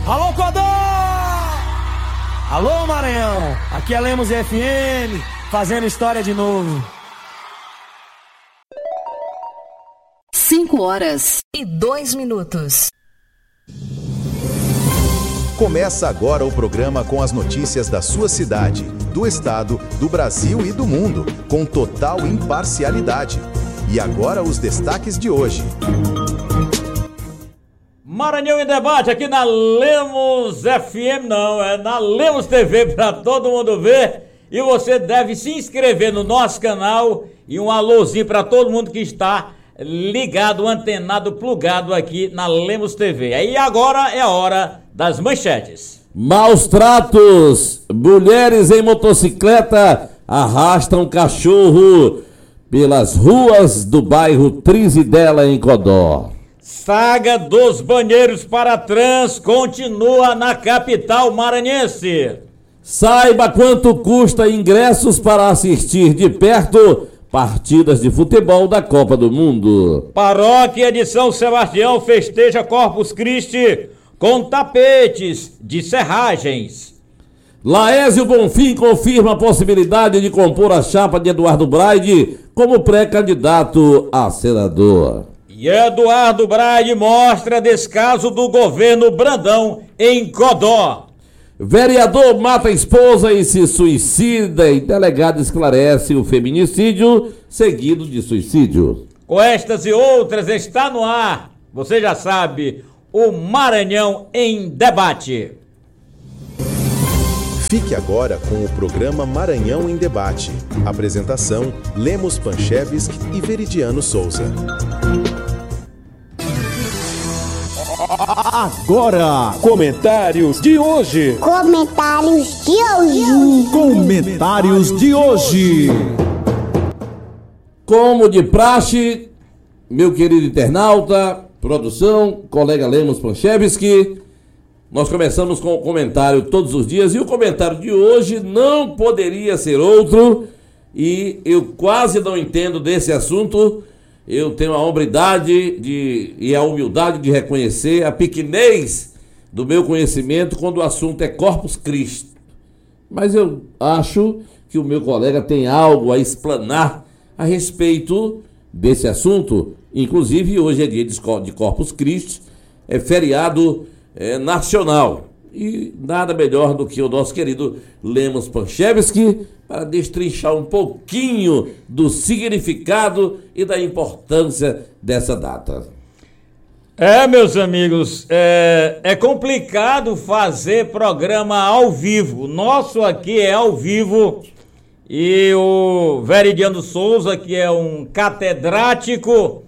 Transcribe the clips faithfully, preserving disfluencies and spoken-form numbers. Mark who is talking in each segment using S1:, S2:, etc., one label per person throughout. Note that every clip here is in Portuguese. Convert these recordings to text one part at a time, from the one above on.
S1: Alô, Codó! Alô, Maranhão! Aqui é Lemos F M, fazendo história de novo.
S2: Cinco horas e dois minutos.
S3: Começa agora o programa com as notícias da sua cidade, do estado, do Brasil e do mundo, com total imparcialidade. E agora os destaques de hoje.
S4: Maranhão em debate aqui na Lemos F M, não, é na Lemos T V para todo mundo ver. E você deve se inscrever no nosso canal e um alôzinho para todo mundo que está ligado, antenado, plugado aqui na Lemos T V. Aí agora é a hora das manchetes.
S5: Maus tratos, mulheres em motocicleta arrastam cachorro pelas ruas do bairro Trizidela em Codó.
S4: Saga dos banheiros para trans continua na capital maranhense.
S5: Saiba quanto custa ingressos para assistir de perto partidas de futebol da Copa do Mundo.
S4: Paróquia de São Sebastião festeja Corpus Christi com tapetes de serragens.
S5: Laésio Bonfim confirma a possibilidade de compor a chapa de Eduardo Braide como pré-candidato a senador.
S4: E Eduardo Braide mostra descaso do governo Brandão em Codó.
S5: Vereador mata a esposa e se suicida e delegado esclarece o feminicídio seguido de suicídio.
S4: Com estas e outras está no ar, você já sabe, o Maranhão em Debate.
S3: Fique agora com o programa Maranhão em Debate. Apresentação: Lemos Panchevski e Veridiano Souza.
S6: Agora, comentários de hoje.
S7: Comentários de hoje.
S6: Comentários de hoje.
S5: Como de praxe, meu querido internauta, produção, colega Lemos Panchevski, nós começamos com o comentário todos os dias e o comentário de hoje não poderia ser outro e eu quase não entendo desse assunto. Eu tenho a hombridade de, e a humildade de reconhecer a pequenez do meu conhecimento quando o assunto é Corpus Christi. Mas eu acho que o meu colega tem algo a explanar a respeito desse assunto. Inclusive, hoje é dia de Corpus Christi, é feriado é, nacional. E nada melhor do que o nosso querido Lemos Panchevski para destrinchar um pouquinho do significado e da importância dessa data.
S4: É, meus amigos, é, é complicado fazer programa ao vivo. O nosso aqui é ao vivo e o Veridiano Souza, que é um catedrático,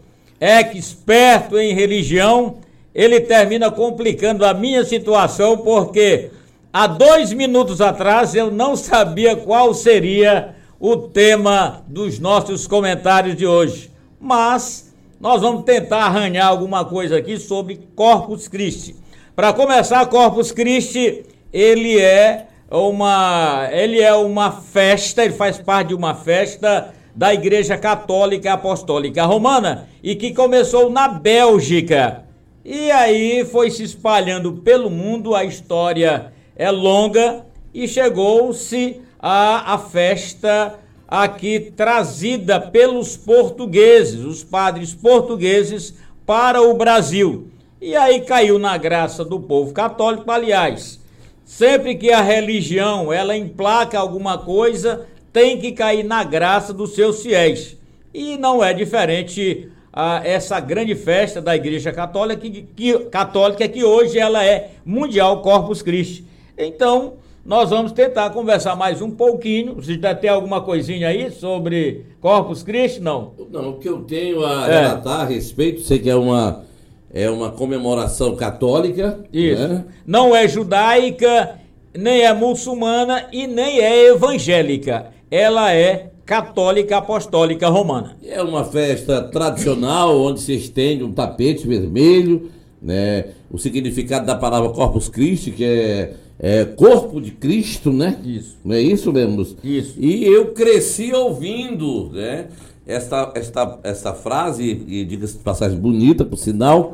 S4: experto em religião, ele termina complicando a minha situação porque há dois minutos atrás eu não sabia qual seria o tema dos nossos comentários de hoje. Mas nós vamos tentar arranhar alguma coisa aqui sobre Corpus Christi. Para começar, Corpus Christi, ele é uma, ele é uma festa, ele faz parte de uma festa da Igreja Católica Apostólica Romana e que começou na Bélgica. E aí foi se espalhando pelo mundo, a história é longa e chegou-se a, a festa aqui trazida pelos portugueses, os padres portugueses para o Brasil. E aí caiu na graça do povo católico. Aliás, sempre que a religião ela emplaca alguma coisa, tem que cair na graça dos seus fiéis. E não é diferente a essa grande festa da Igreja Católica que, que, católica, que hoje ela é mundial Corpus Christi. Então, nós vamos tentar conversar mais um pouquinho. Você já tem alguma coisinha aí sobre Corpus Christi? Não?
S5: Não, o que eu tenho a
S4: É.
S5: relatar a respeito, sei que é uma, é uma comemoração católica.
S4: Isso.
S5: Né?
S4: Não é judaica, nem é muçulmana e nem é evangélica. Ela é católica apostólica romana.
S5: É uma festa tradicional onde se estende um tapete vermelho, né? O significado da palavra Corpus Christi, que é, é corpo de Cristo, né?
S4: Isso.
S5: Não é isso, Lemos?
S4: Isso.
S5: E eu cresci ouvindo, né? Esta, esta, esta frase, e diga-se de passagem bonita, por sinal,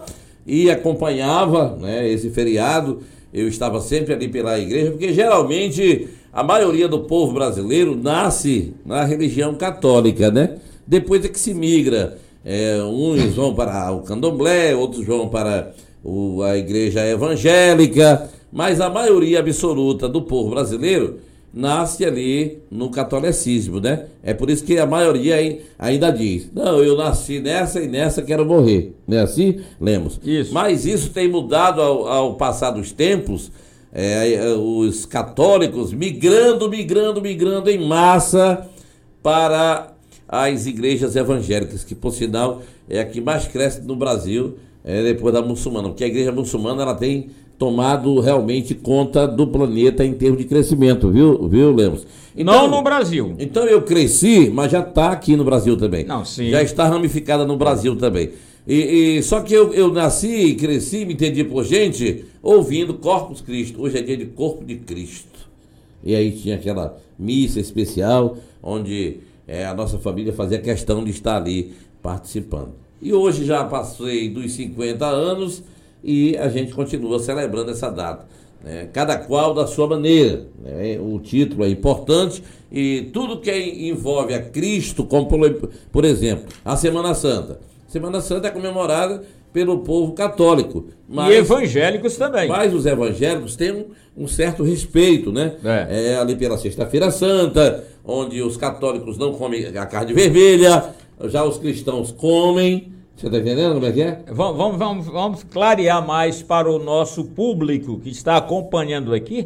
S5: e acompanhava, né, esse feriado. Eu estava sempre ali pela igreja, porque geralmente a maioria do povo brasileiro nasce na religião católica, né? Depois é que se migra. É, uns vão para o candomblé, outros vão para o, a igreja evangélica, mas a maioria absoluta do povo brasileiro nasce ali no catolicismo, né? É por isso que a maioria ainda diz: não, eu nasci nessa e nessa quero morrer. Não é assim, Lemos?
S4: Isso.
S5: Mas isso tem mudado ao, ao passar dos tempos, é, os católicos migrando, migrando, migrando em massa para as igrejas evangélicas, que por sinal é a que mais cresce no Brasil, é, depois da muçulmana, porque a igreja muçulmana ela tem tomado realmente conta do planeta em termos de crescimento, viu, viu, Lemos?
S4: Não
S5: Então,
S4: no Brasil.
S5: Então eu cresci, mas já está aqui no Brasil também.
S4: Não, sim.
S5: Já está ramificada no Brasil também. E, e, só que eu, eu nasci, cresci, me entendi por gente, ouvindo Corpus Christi. Hoje é dia de Corpo de Cristo. E aí tinha aquela missa especial, onde é, a nossa família fazia questão de estar ali participando. E hoje já passei dos cinquenta anos e a gente continua celebrando essa data, né? Cada qual da sua maneira, né? O título é importante e tudo que envolve a Cristo, como por, por exemplo, a Semana Santa. Semana Santa é comemorada pelo povo católico. Mas,
S4: e evangélicos também.
S5: Mas os evangélicos têm um, um certo respeito, né? É. É ali pela Sexta-feira Santa, onde os católicos não comem a carne vermelha, já os cristãos comem. Você está entendendo como é que é?
S4: Vamos, vamos, vamos, vamos clarear mais para o nosso público que está acompanhando aqui.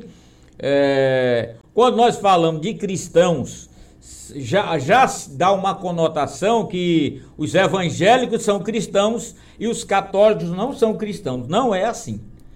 S4: É, quando nós falamos de cristãos, já, já dá uma conotação que os evangélicos são cristãos e os católicos não são cristãos. Não é assim.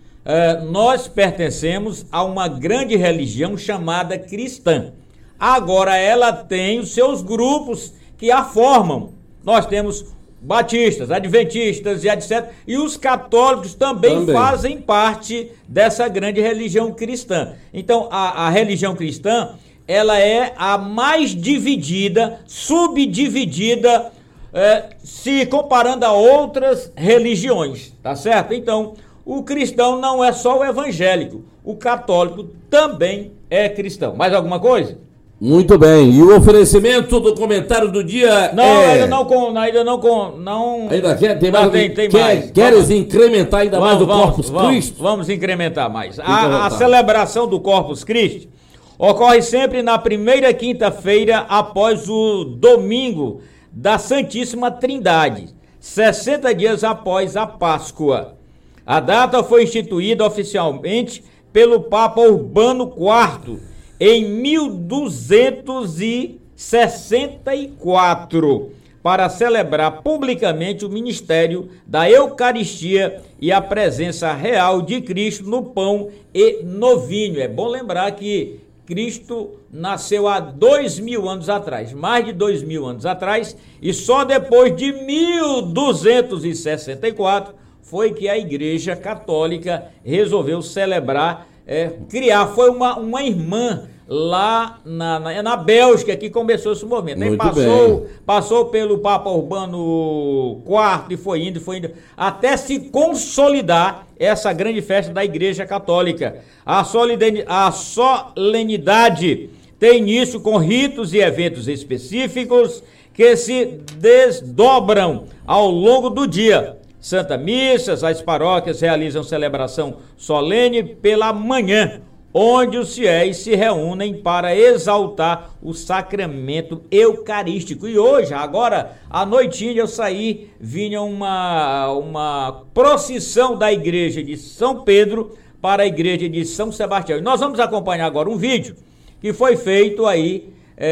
S4: É, nós pertencemos a uma grande religião chamada cristã. Agora ela tem os seus grupos que a formam. Nós temos batistas, adventistas e etcétera. E os católicos também, também fazem parte dessa grande religião cristã. Então, a, a religião cristã, ela é a mais dividida, subdividida, é, se comparando a outras religiões, tá certo? Então, o cristão não é só o evangélico, o católico também é cristão. Mais alguma coisa?
S5: Muito bem, e o oferecimento do comentário do dia
S4: não,
S5: é...
S4: ainda não com, ainda não com, não...
S5: Ainda quer? Tem mais?
S4: Tem, tem
S5: quer,
S4: mais.
S5: Queres
S4: vamos,
S5: incrementar ainda
S4: vamos,
S5: mais do
S4: vamos,
S5: Corpus
S4: vamos,
S5: Christi?
S4: Vamos incrementar mais. A, a celebração do Corpus Christi ocorre sempre na primeira quinta-feira após o domingo da Santíssima Trindade, sessenta dias após a Páscoa. A data foi instituída oficialmente pelo Papa Urbano quarto, em mil duzentos e sessenta e quatro, para celebrar publicamente o ministério da Eucaristia e a presença real de Cristo no pão e no vinho. É bom lembrar que Cristo nasceu há dois mil anos atrás, mais de dois mil anos atrás, e só depois de mil duzentos e sessenta e quatro foi que a Igreja Católica resolveu celebrar, É, criar, foi uma, uma irmã lá na, na, na Bélgica que começou esse movimento. Aí passou, passou pelo Papa Urbano quarto e foi indo, foi indo, até se consolidar essa grande festa da Igreja Católica. A, solidani, a solenidade tem início com ritos e eventos específicos que se desdobram ao longo do dia. Santa Missas, as paróquias realizam celebração solene pela manhã, onde os fiéis se reúnem para exaltar o sacramento eucarístico. E hoje, agora, à noitinha, eu saí, vinha uma, uma procissão da igreja de São Pedro para a igreja de São Sebastião. E nós vamos acompanhar agora um vídeo que foi feito aí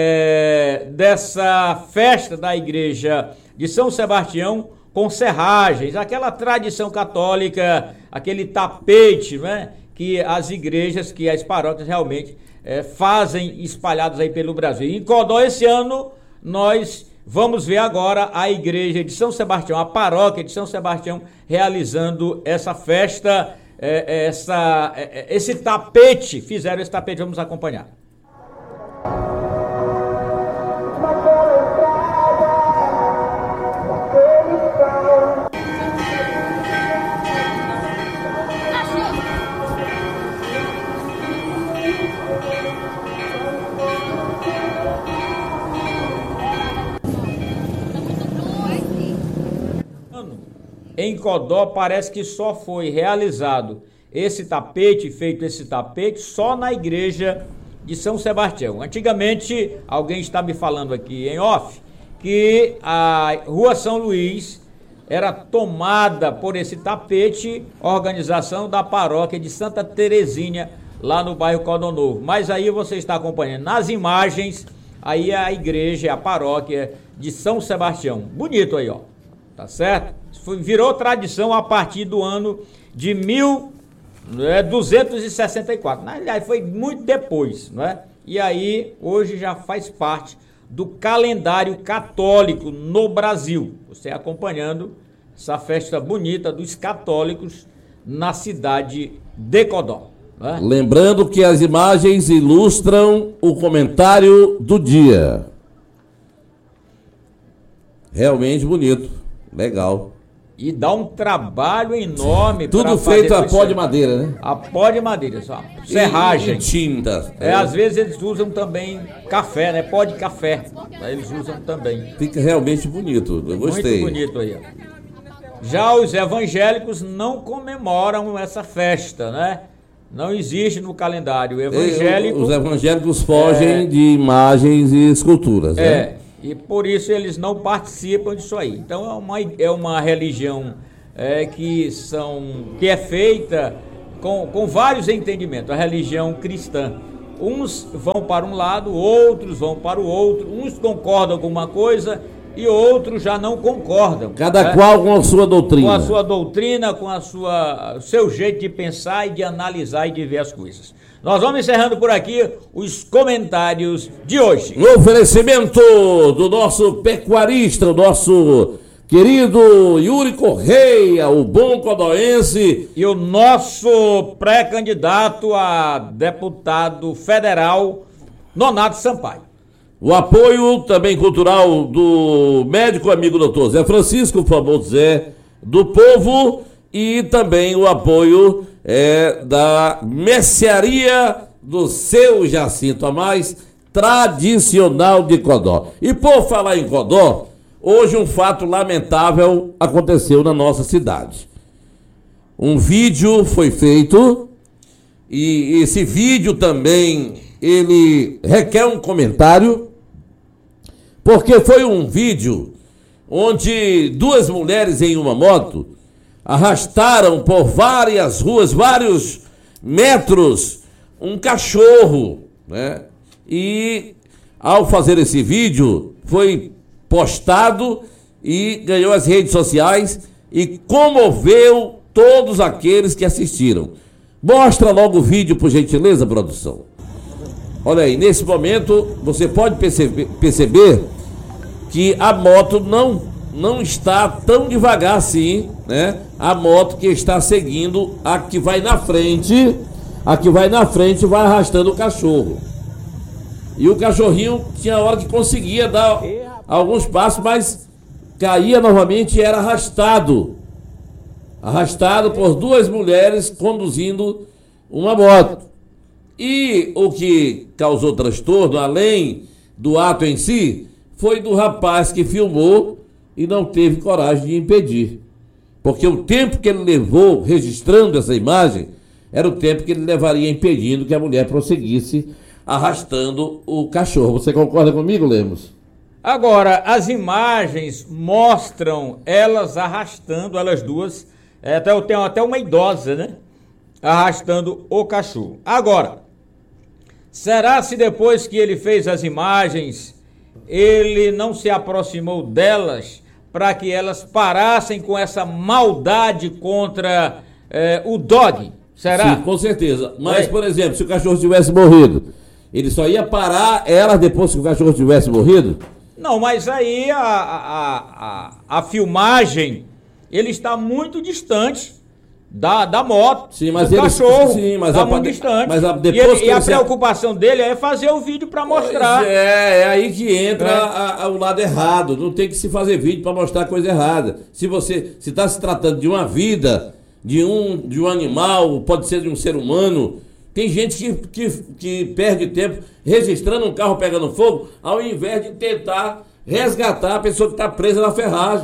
S4: é, dessa festa da igreja de São Sebastião, com serragens, aquela tradição católica, aquele tapete, né, que as igrejas, que as paróquias realmente é, fazem espalhados aí pelo Brasil. Em Codó, esse ano, nós vamos ver agora a igreja de São Sebastião, a paróquia de São Sebastião, realizando essa festa, é, essa, é, esse tapete, fizeram esse tapete, vamos acompanhar. em Codó parece que só foi realizado esse tapete, feito esse tapete, só na igreja de São Sebastião. Antigamente, alguém está me falando aqui em off, que a Rua São Luís era tomada por esse tapete, organização da paróquia de Santa Terezinha, lá no bairro Codó Novo. Mas aí você está acompanhando nas imagens, aí a igreja, a paróquia de São Sebastião. Bonito aí, ó. Tá certo? Foi, virou tradição a partir do ano de mil duzentos e sessenta e quatro. Aliás, foi muito depois, não é? E aí, hoje já faz parte do calendário católico no Brasil. Você acompanhando essa festa bonita dos católicos na cidade de Codó. É?
S5: Lembrando que as imagens ilustram o comentário do dia. Realmente bonito, legal.
S4: E dá um trabalho enorme.
S5: Tudo feito a pó de madeira, né?
S4: A pó de madeira, só. Serragem.
S5: E, e tinta.
S4: É, é, às vezes eles usam também café, né? Pó de café. Eles usam também.
S5: Fica realmente bonito, eu gostei.
S4: Muito bonito aí, ó. Já os evangélicos não comemoram essa festa, né? Não existe no calendário evangélico.
S5: Os evangélicos fogem é, de imagens e esculturas, né?
S4: É, e por isso eles não participam disso aí. Então é uma, é uma religião é, que, são, que é feita com, com vários entendimentos, a religião cristã. Uns vão para um lado, outros vão para o outro, uns concordam com uma coisa e outros já não concordam.
S5: Cada
S4: né?
S5: qual com a sua doutrina.
S4: Com a sua doutrina, com a sua seu jeito de pensar e de analisar e de ver as coisas. Nós vamos encerrando por aqui os comentários de hoje.
S5: No oferecimento do nosso pecuarista, o nosso querido Yuri Correia, o bom codoense.
S4: E o nosso pré-candidato a deputado federal, Nonato Sampaio.
S5: O apoio também cultural do médico amigo doutor Zé Francisco, o famoso Zé do Povo, e também o apoio é, da mercearia do seu Jacinto, a mais tradicional de Codó. E por falar em Codó, hoje um fato lamentável aconteceu na nossa cidade. Um vídeo foi feito e esse vídeo também ele requer um comentário, porque foi um vídeo onde duas mulheres em uma moto arrastaram por várias ruas, vários metros, um cachorro, né? E ao fazer esse vídeo foi postado e ganhou as redes sociais e comoveu todos aqueles que assistiram. Mostra logo o vídeo, por gentileza, produção. Olha aí, nesse momento você pode perceber, perceber que a moto não, não está tão devagar assim, né? A moto que está seguindo a que vai na frente, a que vai na frente vai arrastando o cachorro. E o cachorrinho tinha hora que conseguia dar alguns passos, mas caía novamente e era arrastado. Arrastado por duas mulheres conduzindo uma moto. E o que causou transtorno, além do ato em si, foi do rapaz que filmou e não teve coragem de impedir. Porque o tempo que ele levou registrando essa imagem era o tempo que ele levaria impedindo que a mulher prosseguisse arrastando o cachorro. Você concorda comigo, Lemos?
S4: Agora, as imagens mostram elas arrastando, elas duas, é, até, tem até uma idosa, né? Arrastando o cachorro. Agora, será se depois que ele fez as imagens, ele não se aproximou delas para que elas parassem com essa maldade contra é, o dog? Será?
S5: Sim, com certeza. Mas, é. por exemplo, se o cachorro tivesse morrido, ele só ia parar elas depois que o cachorro tivesse morrido?
S4: Não, mas aí a, a, a, a filmagem, ele está muito distante da, da moto,
S5: sim, mas
S4: do
S5: ele,
S4: cachorro,
S5: sim, mas
S4: está
S5: a,
S4: muito distante.
S5: Mas a, depois
S4: e ele,
S5: que
S4: e a
S5: você...
S4: preocupação dele é fazer o vídeo para mostrar.
S5: Pois é, é aí que entra
S4: é.
S5: a, a, o lado errado. Não tem que se fazer vídeo para mostrar coisa errada. Se você se está se tratando de uma vida, de um, de um animal, pode ser de um ser humano, tem gente que, que, que perde tempo registrando um carro pegando fogo, ao invés de tentar resgatar a pessoa que está presa na ferragem.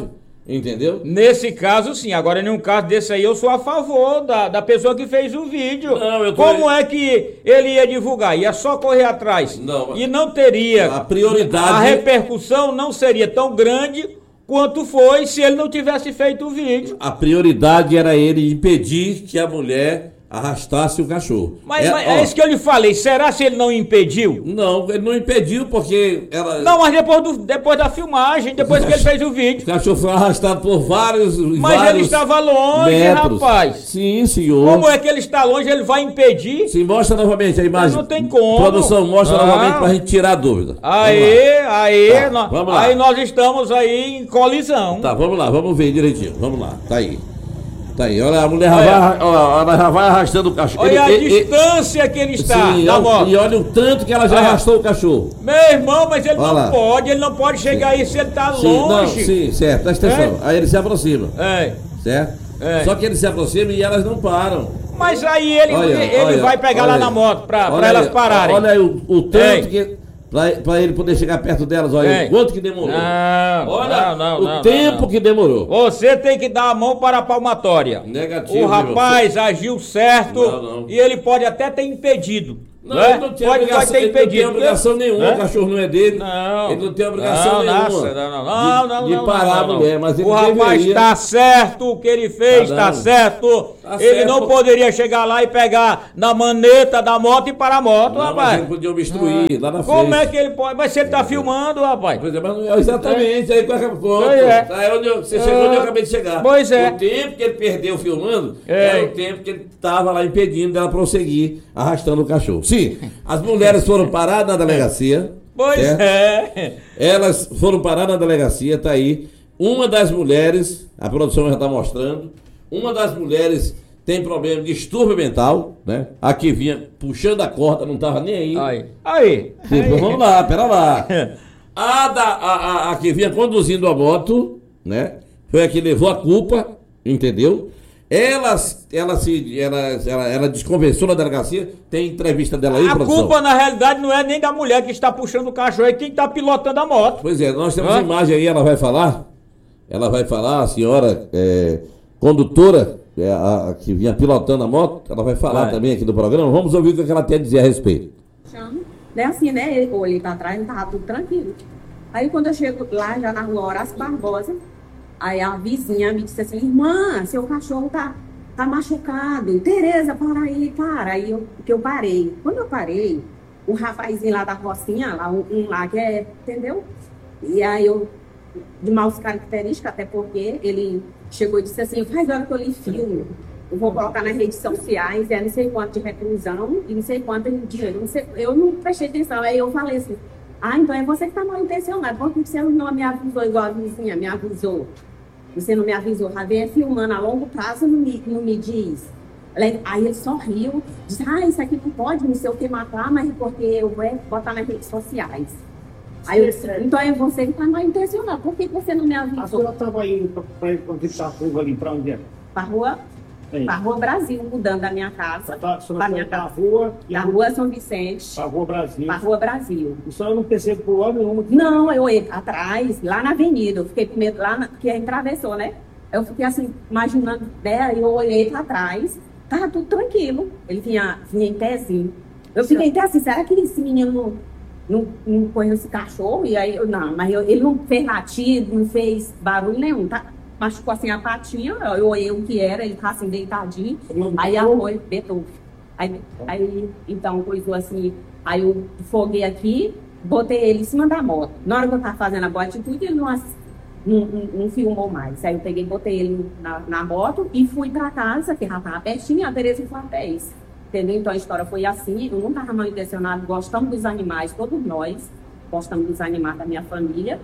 S5: Entendeu?
S4: Nesse caso, sim. Agora, em um caso desse aí, eu sou a favor da, da pessoa que fez o vídeo.
S5: Não, eu tô...
S4: Como é que ele ia divulgar? Ia só correr atrás.
S5: Não,
S4: e não teria...
S5: A prioridade...
S4: A repercussão não seria tão grande quanto foi se ele não tivesse feito o vídeo.
S5: A prioridade era ele impedir que a mulher arrastasse o cachorro.
S4: Mas é,
S5: é,
S4: mas
S5: ó,
S4: é isso que eu lhe falei. Será se ele não impediu?
S5: Não, ele não impediu porque ela...
S4: Não, mas depois, do, depois da filmagem, depois que ele fez o vídeo.
S5: O cachorro foi arrastado por vários...
S4: Mas
S5: vários
S4: ele estava longe,
S5: metros.
S4: rapaz.
S5: Sim, senhor.
S4: Como é que ele está longe? Ele vai impedir?
S5: Sim, mostra novamente a imagem.
S4: Não tem como.
S5: Produção, mostra
S4: Não.
S5: novamente pra gente tirar a dúvida.
S4: Aí, aí,
S5: Tá,
S4: nós,
S5: vamos lá.
S4: aí nós estamos aí em colisão.
S5: Tá, vamos lá, vamos ver direitinho. Vamos lá, tá aí. Tá aí, olha, a mulher já
S4: Olha.
S5: vai, olha, ela já vai arrastando o cachorro.
S4: Olha a
S5: Ele- ele-
S4: distância que ele está
S5: Sim,
S4: da
S5: olha-
S4: moto.
S5: e olha o tanto que ela já
S4: Olha.
S5: arrastou o cachorro.
S4: Meu irmão, mas ele
S5: Olha
S4: não
S5: lá.
S4: pode, ele não pode chegar aí se ele está
S5: Sim, não,
S4: longe.
S5: sim, certo, presta atenção.
S4: É?
S5: Aí ele se aproxima,
S4: É.
S5: certo?
S4: É.
S5: Só que ele se aproxima e elas não param.
S4: Mas aí ele,
S5: Olha,
S4: ele
S5: olha,
S4: vai pegar
S5: olha
S4: lá
S5: aí.
S4: na moto pra,
S5: Olha
S4: pra elas
S5: aí,
S4: pararem.
S5: Olha aí o, o tanto
S4: Ei.
S5: que... Pra, pra ele poder chegar perto delas, olha
S4: Ei.
S5: o quanto que demorou.
S4: Não,
S5: olha
S4: não, não,
S5: o
S4: não,
S5: tempo
S4: não, não.
S5: que demorou.
S4: Você tem que dar a mão para a palmatória.
S5: Negativo,
S4: O rapaz agiu certo
S5: Não, não.
S4: e ele pode até ter impedido.
S5: Não,
S4: né?
S5: ele não tem
S4: pode,
S5: obrigação,
S4: pode ter
S5: ele não tem
S4: impedido.
S5: obrigação nenhuma,
S4: né?
S5: o cachorro não é dele.
S4: Não.
S5: Ele não tem obrigação
S4: Não,
S5: nenhuma
S4: nossa, não, não, não,
S5: de,
S4: não,
S5: de
S4: não,
S5: parar
S4: não,
S5: a
S4: não.
S5: mulher, mas ele
S4: O rapaz
S5: deveria...
S4: está certo, o que ele fez
S5: Tá
S4: está
S5: dando.
S4: certo.
S5: Tá
S4: ele
S5: certo.
S4: não poderia chegar lá e pegar na maneta da moto e parar a moto,
S5: Não, mas
S4: rapaz.
S5: ele podia obstruir lá na frente.
S4: Como é que ele pode? Mas se ele está filmando, rapaz.
S5: Pois é, mas não é exatamente, aí qual é o ponto?
S4: Pois é.
S5: Tá, onde eu- você chegou onde eu acabei de chegar.
S4: Pois é.
S5: O tempo que ele perdeu filmando
S4: É.
S5: era o tempo que ele estava lá impedindo dela prosseguir, arrastando o cachorro. Sim, as mulheres foram parar na delegacia.
S4: Pois
S5: certo?
S4: é.
S5: Elas foram parar na delegacia, tá aí. Uma das mulheres, a produção já está mostrando, uma das mulheres tem problema de distúrbio mental, né? A que vinha puxando a corda, não estava nem aí.
S4: Aí. Aí.
S5: Tipo, vamos lá, pera lá. A, da, a, a, a que vinha conduzindo a moto, né? Foi a que levou a culpa, entendeu? Ela, ela se. Ela, ela, ela desconversou na delegacia. Tem entrevista dela aí,
S4: A
S5: produção?
S4: culpa, na realidade, não é nem da mulher que está puxando o cachorro, é quem está pilotando a moto.
S5: Pois é, nós temos
S4: Hã?
S5: imagem aí, ela vai falar. Ela vai falar, a senhora é, condutora, é, a, a que vinha pilotando a moto, ela vai falar
S4: Vai.
S5: também aqui do programa. Vamos ouvir o que ela tem a dizer a respeito.
S8: Chamo. Daí assim, né? Ele, eu olhei pra trás, não tava tudo tranquilo. Aí quando eu chego lá, já na rua Horácio Barbosa, aí a vizinha me disse assim, irmã, seu cachorro tá, tá machucado. Tereza, para aí, para. Aí eu, que eu parei. Quando eu parei, o rapazinho lá da Rocinha, lá, um, um lá que é, entendeu? E aí eu, de maus características, até porque ele chegou e disse assim, faz hora que eu lhe filmo. Eu vou colocar nas redes sociais, é não sei quanto de reclusão e não sei quanto de dinheiro. Não sei, eu não prestei atenção. Aí eu falei assim, ah, então é você que está mal intencionado. Por que você não me avisou igual a vizinha me avisou? Você não me avisou, já vem filmando a longo prazo, não me, não me diz. Aí ele sorriu, disse, ah, isso aqui não pode, não sei o que matar, mas porque eu vou botar nas redes sociais. Aí eu disse, então é você que está mal intencionado, por que você não me avisou?
S1: A senhora estava indo para evitar a curva ali, para onde é?
S8: Para rua, para rua Brasil, mudando da minha casa,
S1: Tá, a
S8: da
S1: senhora
S8: minha
S1: foi para a
S8: casa,
S1: rua, e
S8: da rua São Vicente,
S1: para a rua Brasil.
S8: para rua Brasil.
S1: A senhora não percebeu por hora nenhuma. que-
S8: Não, eu ia atrás, lá na avenida, eu fiquei com medo lá, na, porque atravessou, né? Eu fiquei assim, imaginando dela, e eu olhei para trás, tava tudo tranquilo. Ele vinha, vinha em pezinho. Eu fiquei até assim, será que esse menino não, não, não correu esse cachorro? E aí, eu, não, mas eu, ele não fez latido, não fez barulho nenhum, tá? Machucou assim a patinha, eu olhei o que era, ele tá assim, deitadinho, aí a foi, betou. Aí, aí, então, coisou assim, aí eu foguei aqui, botei ele em cima da moto. Na hora que eu tava fazendo a boa atitude, ele não, ass- não, não, não filmou mais. Aí eu peguei, botei ele na, na moto e fui pra casa, que já tava pertinho, a Tereza foi a pés. Entendeu? Então a história foi assim, eu não tava mal intencionado, gostamos dos animais, todos nós gostamos dos animais da minha família.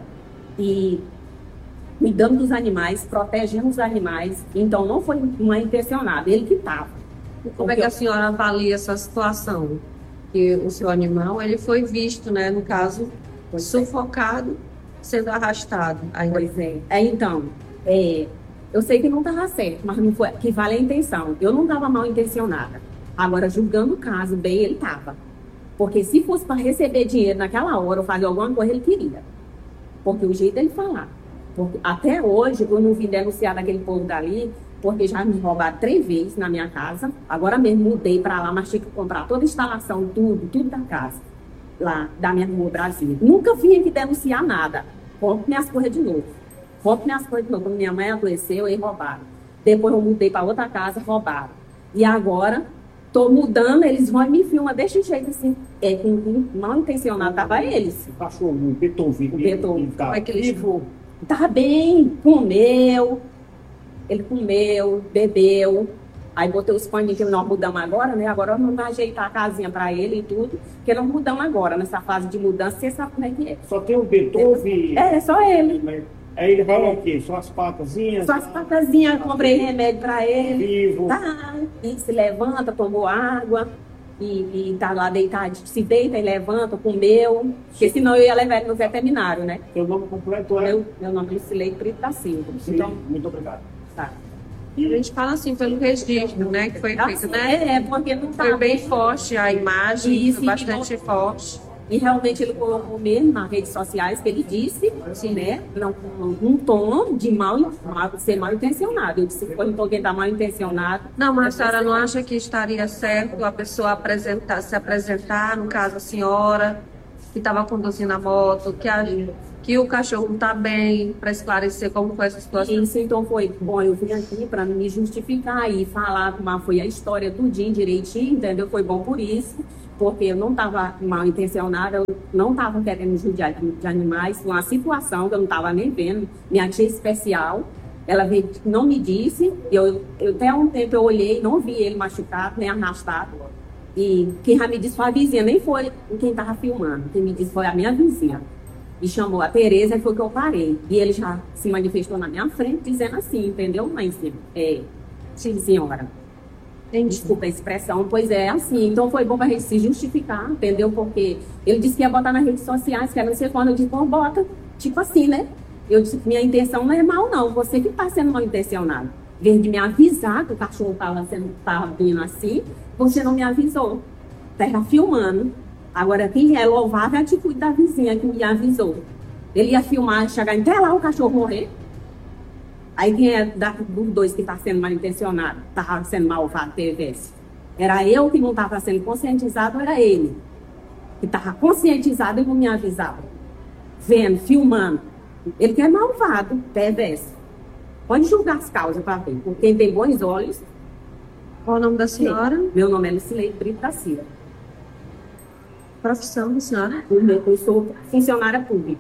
S8: E cuidando dos animais, protegendo os animais, então não foi uma intencionada, ele que estava.
S9: Como é que a senhora avalia essa situação? Que o seu animal, ele foi visto, né, no caso, sufocado, sendo arrastado. Aí,
S8: Pois é. É, então, é, eu sei que não estava certo, mas não foi, que vale a intenção. Eu não estava mal intencionada. Agora, julgando o caso bem, ele estava. Porque se fosse para receber dinheiro naquela hora ou fazer alguma coisa, ele queria. Porque o jeito dele falar. Porque até hoje eu não vim denunciar daquele povo dali, porque já me roubaram três vezes na minha casa. Agora mesmo mudei para lá, mas tinha que comprar toda a instalação, tudo, tudo da casa, lá da minha rua Brasília. Nunca vim aqui denunciar nada. Compro minhas coisas de novo. Compro minhas coisas de novo. Quando minha mãe adoeceu, eles roubaram. Depois eu mudei para outra casa, roubaram. E agora, tô mudando, eles vão e me filmam desse jeito assim. É, com, com mal intencionado, tava eles.
S1: O cachorro, o Beethoven.
S8: O Beethoven.
S1: Como é que ele ficou?
S8: Tava bem, comeu. Ele comeu, bebeu. Aí botei os paninhos que nós mudamos agora, né? Agora nós vamos ajeitar a casinha para ele e tudo. Porque nós mudamos agora, nessa fase de mudança. Você sabe como é que é.
S1: Só tem o Beethoven?
S8: É, só ele.
S1: Aí ele vai é. o quê? Só as patazinhas?
S8: Só as patazinhas, comprei remédio para ele.
S1: Vivo.
S8: Tá, e se levanta, tomou água. E, e tá lá deitado, se deita e levanta, comeu. Porque senão eu ia levar ele no veterinário, né?
S1: Seu nome completo é?
S8: Meu, meu nome é Lucilei Brito da Silva.
S1: Então, muito obrigado.
S8: Tá.
S9: A gente fala assim pelo registro, né, que foi feito,
S8: assim,
S9: né?
S8: É, porque não tá
S9: foi bem forte a imagem,
S8: isso,
S9: foi bastante e forte.
S8: E realmente ele colocou mesmo nas redes sociais que ele disse, assim, né, não, um tom de mal, mal, ser mal intencionado. Eu disse que foi um tom que está mal intencionado.
S9: Não, mas a senhora não acha que estaria certo a pessoa apresentar, se apresentar, no caso a senhora, que estava conduzindo a moto, que a que o cachorro não está bem, para esclarecer como foi essa situação?
S8: Isso, então foi bom, eu vim aqui para me justificar e falar como foi a história tudinho, direitinho, entendeu? Foi bom por isso, porque eu não estava mal intencionada, eu não estava querendo judiar de animais, uma situação que eu não estava nem vendo. Minha tia especial, ela veio, não me disse, eu, eu até um tempo eu olhei, não vi ele machucado, nem arrastado, e quem já me disse foi a vizinha, nem foi quem estava filmando, quem me disse foi a minha vizinha. Me chamou a Tereza e foi que eu parei. E ele já se manifestou na minha frente, dizendo assim, entendeu, mãe? É, sim, senhora. Desculpa a expressão, pois é assim. Então foi bom para a gente se justificar, entendeu? Porque ele disse que ia botar nas redes sociais, que era não sei quando. Eu disse, bom, bota. Tipo assim, né? Eu disse, minha intenção não é mal, não. Você que está sendo mal intencionado. Em vez de me avisar que o cachorro estava vindo assim, você não me avisou. Estava filmando. Agora, quem é louvável é a atitude da vizinha que me avisou. Ele ia filmar, chegar até lá o cachorro morrer. Aí quem é da, dos dois que está sendo mal intencionado, estava sendo malvado, teve esse. Era eu que não estava sendo conscientizado, era ele. Que estava conscientizado e não me avisava. Vendo, filmando. Ele que é malvado, perverso. Pode julgar as causas para ver. Por quem tem bons olhos.
S9: Qual o nome da senhora?
S8: Meu nome é Lucilei Brito da Silva.
S9: Profissão da senhora?
S8: Eu sou funcionária pública.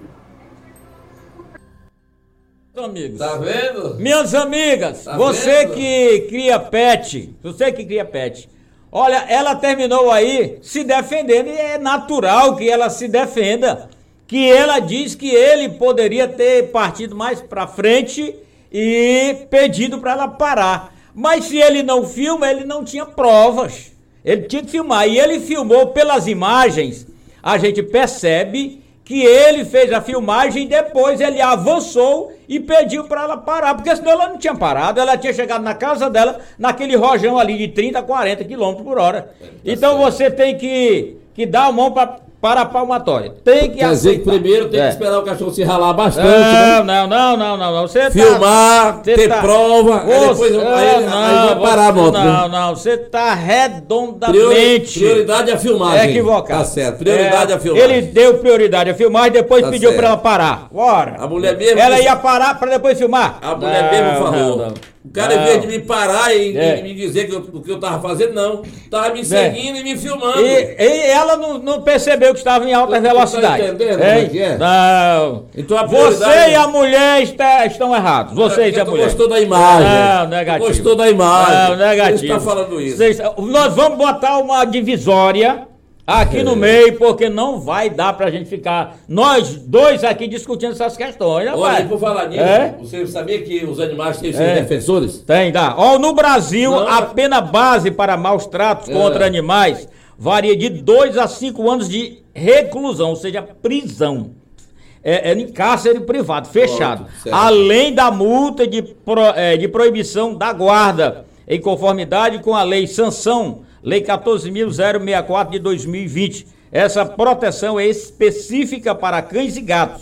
S4: Amigos.
S5: Tá vendo?
S4: Minhas amigas,
S5: tá
S4: você
S5: vendo?
S4: que cria pet, você que cria pet, olha, ela terminou aí se defendendo e é natural que ela se defenda, que ela diz que ele poderia ter partido mais pra frente e pedido para ela parar. Mas se ele não filma, ele não tinha provas. Ele tinha que filmar. E ele filmou pelas imagens. A gente percebe que ele fez a filmagem e depois ele avançou e pediu para ela parar. Porque senão ela não tinha parado. Ela tinha chegado na casa dela, naquele rojão ali de trinta, quarenta quilômetros por hora. Então você tem que, que dar a mão para... para a palmatória. Tem que
S5: Quer dizer que primeiro tem
S4: é.
S5: que esperar o cachorro se ralar bastante,
S4: não,
S5: né?
S4: Não, não, não, não, não. Você
S5: filmar,
S4: tá,
S5: ter tá, prova,
S4: você,
S5: aí depois
S4: é,
S5: aí,
S4: não,
S5: aí vai parar a moto.
S4: Não, né? Não, você tá redondamente...
S5: Prioridade à filmagem.
S4: É equivocado.
S5: Tá certo, prioridade
S4: é,
S5: à filmagem.
S4: Ele deu prioridade à filmagem e depois
S5: tá
S4: pediu para ela
S5: certo.
S4: parar. Bora.
S5: A mulher mesmo...
S4: Ela ia parar para depois filmar.
S5: A mulher não, mesmo falou. Não, não. O cara,
S4: não.
S5: em vez de me parar e,
S4: é.
S5: e me dizer que eu, o que eu tava fazendo, não. Tava me seguindo é. e me filmando.
S4: E, e ela não, não percebeu que estava em alta velocidade.
S5: Tá entendendo
S4: é?
S5: como é que é?
S4: Não.
S5: Então a
S4: Você e a mulher está, estão errados. Você e a mulher.
S5: Gostou da imagem.
S4: Não, negativo.
S5: Gostou da imagem.
S4: Não, negativo.
S5: Você está falando isso.
S4: Vocês, nós vamos botar uma divisória aqui é. no meio, porque não vai dar pra gente ficar, nós dois aqui discutindo essas questões.
S5: Olha, e por falar nisso,
S4: é?
S5: você sabia que os animais têm seus
S4: é.
S5: defensores?
S4: Tem, dá. Ó, no Brasil,
S5: não,
S4: a pena base para maus tratos é. contra animais varia de dois a cinco anos de reclusão, ou seja, prisão. É, é em cárcere privado, fechado.
S5: Pronto,
S4: além da multa de, pro, é, de proibição da guarda, em conformidade com a lei Sanção, Lei quatorze mil sessenta e quatro de dois mil e vinte. Essa proteção é específica para cães e gatos.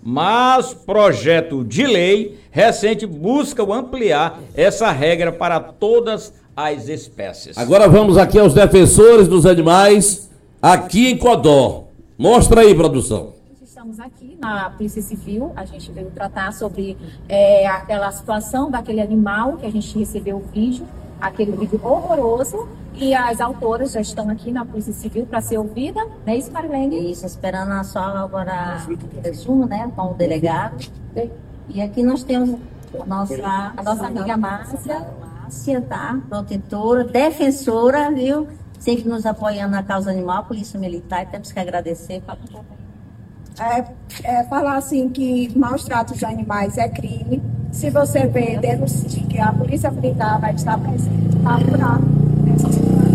S4: Mas projeto de lei recente busca ampliar essa regra para todas as espécies.
S5: Agora vamos aqui aos defensores dos animais, aqui em Codó. Mostra aí, produção.
S10: Estamos aqui na Polícia Civil, a gente veio tratar sobre é, aquela situação daquele animal que a gente recebeu o vídeo, aquele vídeo horroroso, e as autoras já estão aqui na Polícia Civil para ser ouvida, não é isso, Marilene?
S11: Isso, esperando só agora o resumo, né, com o delegado. E aqui nós temos a nossa,
S10: a nossa amiga Márcia,
S11: Márcia, tá? Protetora, defensora, viu? Sempre nos apoiando na causa animal, Polícia Militar, temos que agradecer.
S12: É, é falar assim que maus tratos de animais é crime. Se você vê, denuncie que a Polícia Militar vai estar presente para apurar essa situação.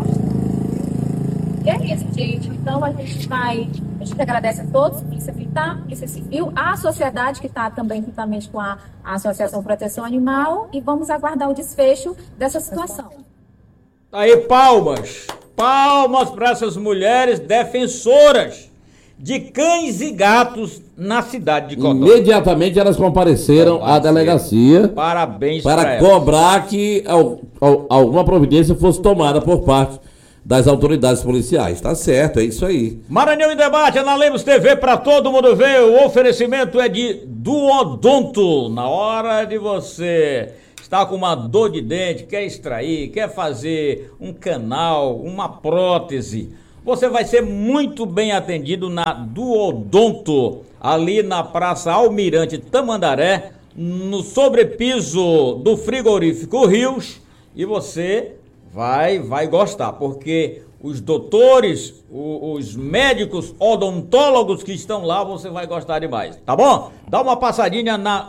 S10: E é isso, gente. Então a gente vai, a gente agradece a todos, Polícia Militar, Polícia Civil, a sociedade que está também juntamente com a, a Associação Proteção Animal, e vamos aguardar o desfecho dessa situação.
S4: Aí, palmas, palmas para essas mulheres defensoras de cães e gatos na cidade de Codó.
S5: Imediatamente elas compareceram à delegacia.
S4: Parabéns
S5: para cobrar que al, al, alguma providência fosse tomada por parte das autoridades policiais. Tá certo, é isso aí.
S4: Maranhão em Debate, na Lemos T V, para todo mundo ver. O oferecimento é de Duodonto. Na hora de você está com uma dor de dente, quer extrair, quer fazer um canal, uma prótese, você vai ser muito bem atendido na Duodonto, ali na Praça Almirante Tamandaré, no sobrepiso do frigorífico Rios, e você vai, vai gostar, porque os doutores, os médicos odontólogos que estão lá, você vai gostar demais, tá bom? Dá uma passadinha na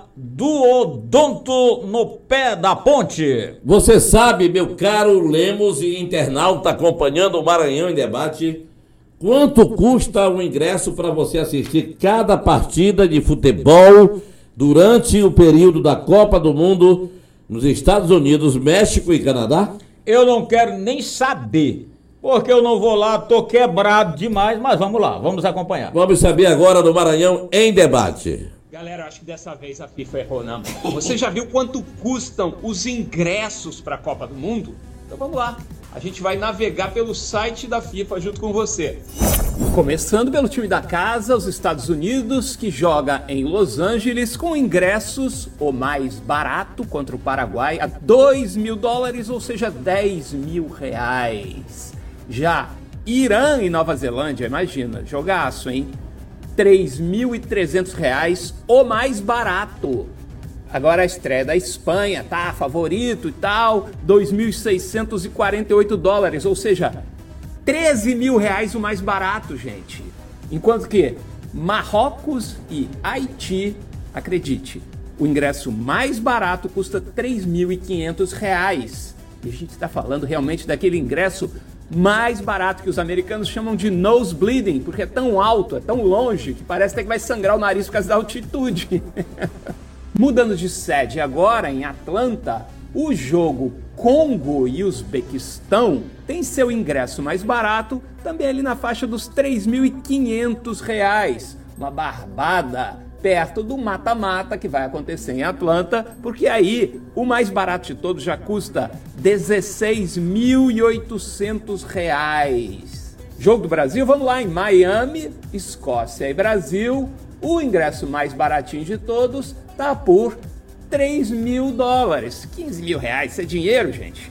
S4: Duodonto, no pé da ponte.
S5: Você sabe, meu caro Lemos e internauta acompanhando o Maranhão em Debate, quanto custa o ingresso para você assistir cada partida de futebol durante o período da Copa do Mundo nos Estados Unidos, México e Canadá?
S4: Eu não quero nem saber, porque eu não vou lá, tô quebrado demais, mas vamos lá, vamos acompanhar.
S5: Vamos saber agora do Maranhão em Debate.
S13: Galera, acho que dessa vez a FIFA errou, não. Você já viu quanto custam os ingressos para a Copa do Mundo? Então vamos lá, a gente vai navegar pelo site da FIFA junto com você.
S14: Começando pelo time da casa, os Estados Unidos, que joga em Los Angeles com ingressos, o mais barato, contra o Paraguai, a dois mil dólares, ou seja, dez mil reais. Já Irã e Nova Zelândia, imagina, jogaço, hein? três mil e trezentos reais, o mais barato. Agora a estreia da Espanha, tá? Favorito e tal, dois mil seiscentos e quarenta e oito dólares, ou seja, treze mil reais o mais barato, gente. Enquanto que Marrocos e Haiti, acredite, o ingresso mais barato custa três mil e quinhentos reais. E a gente está falando realmente daquele ingresso mais barato que os americanos chamam de nosebleeding, porque é tão alto, é tão longe, que parece até que vai sangrar o nariz por causa da altitude. Mudando de sede agora, em Atlanta, o jogo Congo e Uzbequistão tem seu ingresso mais barato, também ali na faixa dos três mil e quinhentos reais. Uma barbada perto do mata-mata que vai acontecer em Atlanta, porque aí o mais barato de todos já custa dezesseis mil e oitocentos reais. Jogo do Brasil, vamos lá, em Miami, Escócia e Brasil, o ingresso mais baratinho de todos tá por três mil dólares. quinze mil reais, isso é dinheiro, gente.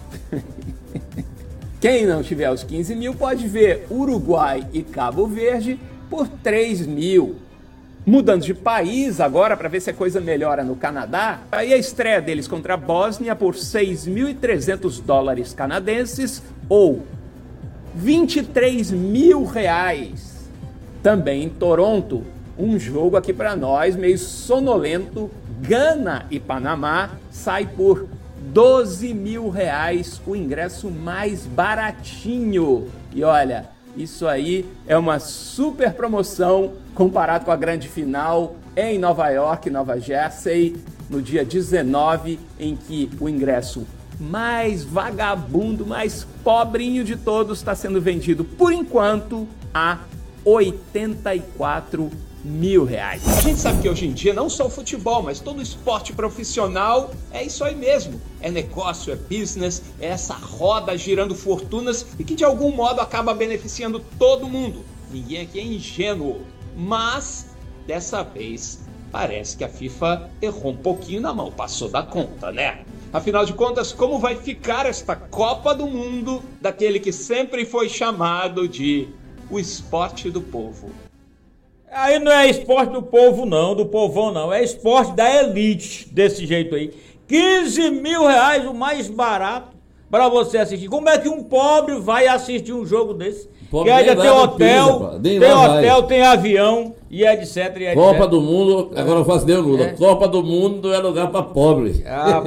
S14: Quem não tiver os quinze mil pode ver Uruguai e Cabo Verde por três mil. Mudando de país agora para ver se a coisa melhora no Canadá, aí a estreia deles contra a Bósnia por seis mil e trezentos dólares canadenses ou vinte e três mil reais. Também em Toronto, um jogo aqui para nós meio sonolento, Gana e Panamá, sai por doze mil reais o ingresso mais baratinho. E olha, isso aí é uma super promoção comparado com a grande final em Nova York, Nova Jersey, no dia dezenove, em que o ingresso mais vagabundo, mais pobrinho de todos está sendo vendido, por enquanto, a oitenta e quatro mil reais.
S13: A gente sabe que hoje em dia não só o futebol, mas todo esporte profissional é isso aí mesmo. É negócio, é business, é essa roda girando fortunas e que de algum modo acaba beneficiando todo mundo. Ninguém aqui é ingênuo, mas dessa vez parece que a FIFA errou um pouquinho na mão, passou da conta, né? Afinal de contas, como vai ficar esta Copa do Mundo daquele que sempre foi chamado de o esporte do povo?
S4: Aí não é esporte do povo não, do povão não, é esporte da elite, desse jeito aí. quinze mil reais o mais barato para você assistir. Como é que um pobre vai assistir um jogo desse? Que ainda tem hotel, tem hotel, tem avião e etc, e etcétera.
S5: Copa do Mundo, agora eu faço nem o Lula. É. Copa do Mundo é lugar para pobre. Ah,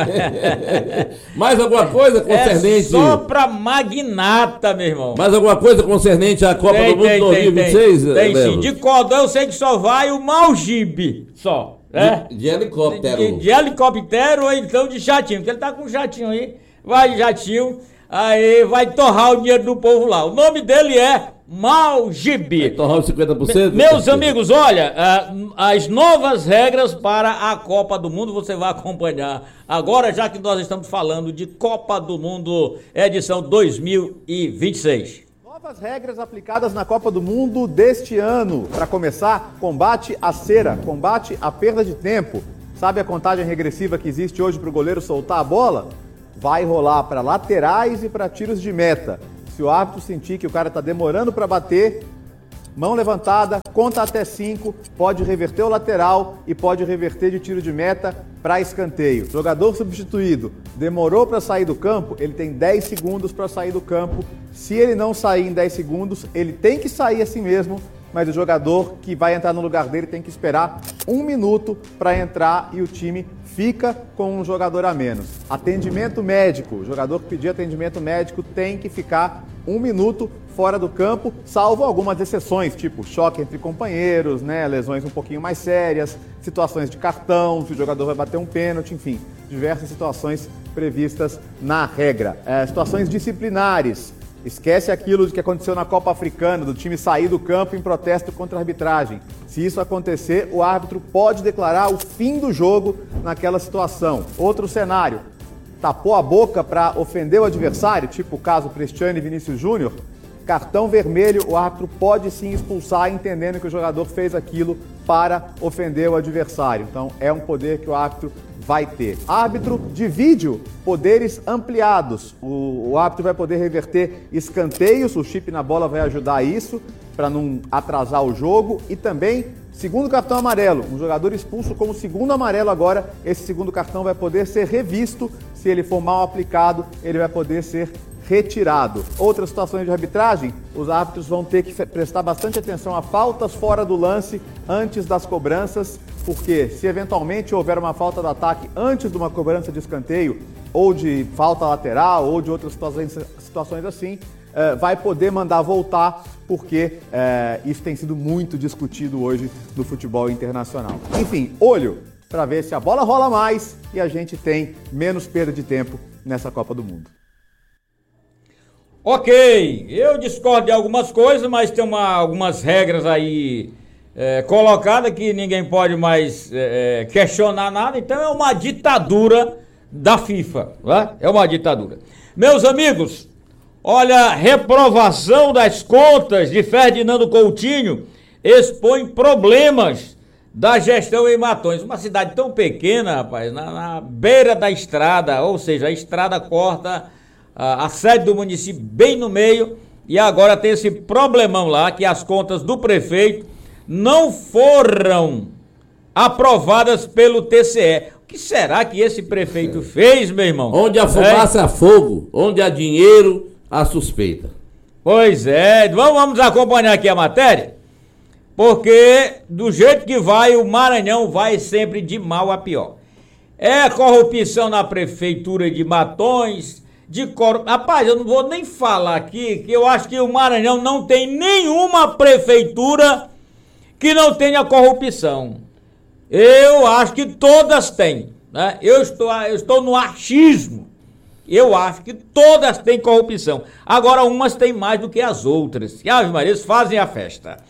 S5: Mais alguma coisa concernente?
S4: É só para magnata, meu irmão.
S5: Mais alguma coisa concernente à Copa tem, do Mundo de dois mil e vinte e seis?
S4: Tem, tem, tem sim. De cordão eu sei que só vai o Malgibe, só.
S5: É? De, de helicóptero.
S4: De, de, de helicóptero ou então de jatinho, porque ele tá com um jatinho aí, vai de jatinho. Aí vai torrar o dinheiro do povo lá. O nome dele é Malgibe. Vai
S5: torrar os cinquenta por cento?
S4: Me, meus amigos, olha, uh, as novas regras para a Copa do Mundo você vai acompanhar agora, já que nós estamos falando de Copa do Mundo edição dois mil e vinte e seis.
S15: Novas regras aplicadas na Copa do Mundo deste ano. Para começar, combate à cera, combate à perda de tempo. Sabe a contagem regressiva que existe hoje para o goleiro soltar a bola? Vai rolar para laterais e para tiros de meta. Se o árbitro sentir que o cara está demorando para bater, mão levantada, conta até cinco, pode reverter o lateral e pode reverter de tiro de meta para escanteio. Jogador substituído, demorou para sair do campo, ele tem dez segundos para sair do campo. Se ele não sair em dez segundos, ele tem que sair assim mesmo, mas o jogador que vai entrar no lugar dele tem que esperar um minuto para entrar e o time fica com um jogador a menos. Atendimento médico. O jogador que pedir atendimento médico tem que ficar um minuto fora do campo, salvo algumas exceções, tipo choque entre companheiros, né, lesões um pouquinho mais sérias, situações de cartão, se o jogador vai bater um pênalti, enfim, diversas situações previstas na regra. É, situações disciplinares. Esquece aquilo que aconteceu na Copa Africana, do time sair do campo em protesto contra a arbitragem. Se isso acontecer, o árbitro pode declarar o fim do jogo naquela situação. Outro cenário, tapou a boca para ofender o adversário, tipo o caso Cristiano e Vinícius Júnior, cartão vermelho, o árbitro pode sim expulsar, entendendo que o jogador fez aquilo para ofender o adversário. Então é um poder que o árbitro vai ter. Árbitro de vídeo, poderes ampliados. O, o árbitro vai poder reverter escanteios, o chip na bola vai ajudar a isso, para não atrasar o jogo. E também, segundo cartão amarelo, um jogador expulso como segundo amarelo agora, esse segundo cartão vai poder ser revisto. Se ele for mal aplicado, ele vai poder ser retirado. Outras situações de arbitragem, os árbitros vão ter que prestar bastante atenção a faltas fora do lance antes das cobranças, porque se eventualmente houver uma falta de ataque antes de uma cobrança de escanteio, ou de falta lateral, ou de outras situações, situações assim, eh, vai poder mandar voltar, porque eh, isso tem sido muito discutido hoje no futebol internacional. Enfim, olho para ver se a bola rola mais e a gente tem menos perda de tempo nessa Copa do Mundo.
S4: Ok, eu discordo de algumas coisas, mas tem uma, algumas regras aí é, colocadas que ninguém pode mais é, questionar nada, então é uma ditadura da FIFA, né? É uma ditadura. Meus amigos, olha, reprovação das contas de Ferdinando Coutinho expõe problemas da gestão em Matões, uma cidade tão pequena, rapaz, na, na beira da estrada, ou seja, a estrada corta a, a sede do município bem no meio, e agora tem esse problemão lá, que as contas do prefeito não foram aprovadas pelo T C E. O que será que esse prefeito fez, meu irmão?
S5: Onde a fumaça é fogo, onde há dinheiro, há suspeita.
S4: Pois é, vamos, vamos acompanhar aqui a matéria, porque do jeito que vai, o Maranhão vai sempre de mal a pior. É corrupção na prefeitura de Matões, de cor... Rapaz, eu não vou nem falar aqui, que eu acho que o Maranhão não tem nenhuma prefeitura que não tenha corrupção. Eu acho que todas têm, né? Eu estou, eu estou no achismo. Eu acho que todas têm corrupção. Agora, umas têm mais do que as outras. E Ave Maria, eles fazem a festa.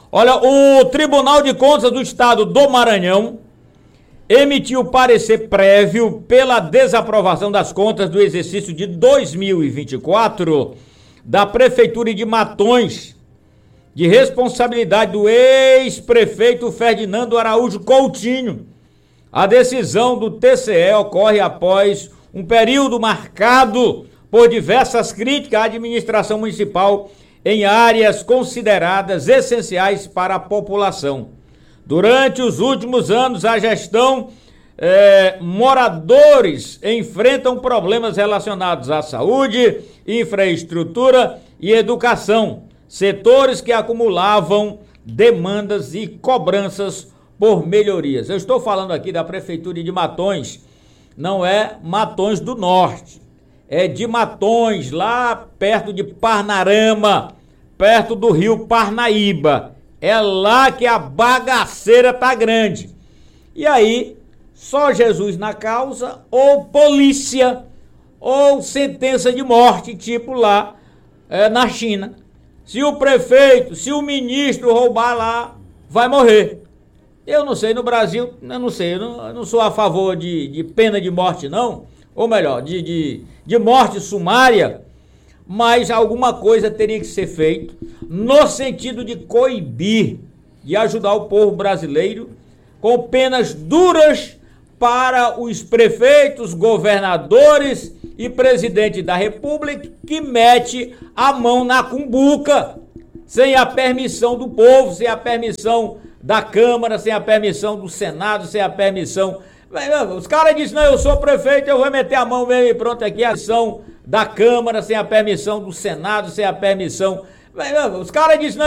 S4: Olha, o Tribunal de Contas do Estado do Maranhão emitiu parecer prévio pela desaprovação das contas do exercício de dois mil e vinte e quatro da Prefeitura de Matões, de responsabilidade do ex-prefeito Ferdinando Araújo Coutinho. A decisão do T C E ocorre após um período marcado por diversas críticas à administração municipal em áreas consideradas essenciais para a população. Durante os últimos anos, a gestão, eh, moradores enfrentam problemas relacionados à saúde, infraestrutura e educação, setores que acumulavam demandas e cobranças por melhorias. Eu estou falando aqui da Prefeitura de Matões, não é Matões do Norte, é de Matões, lá perto de Parnarama, perto do rio Parnaíba. É lá que a bagaceira tá grande. E aí, só Jesus na causa, ou polícia, ou sentença de morte, tipo lá é, na China. Se o prefeito, se o ministro roubar lá, vai morrer. Eu não sei, no Brasil, eu não sei, eu não, eu não sou a favor de, de pena de morte, não. Ou melhor, de, de, de morte sumária, mas alguma coisa teria que ser feito no sentido de coibir, de ajudar o povo brasileiro com penas duras para os prefeitos, governadores e presidente da República que mete a mão na cumbuca sem a permissão do povo, sem a permissão da Câmara, sem a permissão do Senado, sem a permissão... Os caras dizem, não, eu sou prefeito, eu vou meter a mão mesmo e pronto, aqui a ação da Câmara, sem a permissão do Senado, sem a permissão... Os caras dizem, não,